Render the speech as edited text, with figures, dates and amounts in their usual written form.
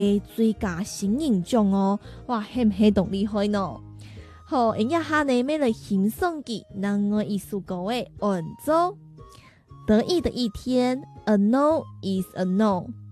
最佳新人奖哦，哇，很唔很动厉害呢？好，人家下呢，每来欣赏嘅两个艺术歌的按奏。得意的一天 ，A no is a no。